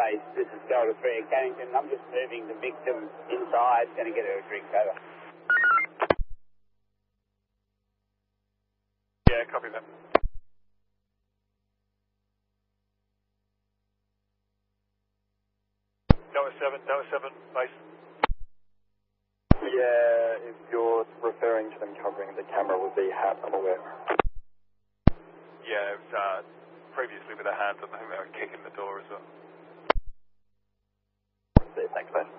base. This is Delta 3 at Cannington. I'm just moving the victim inside. Going to get her a drink. Over. Yeah, copy that. Delta 7, base. Yeah, if you're referring to them covering the camera with the hat, I'm aware. Yeah, it was previously with a hand, I think they were kicking the door as well. Thanks, mate.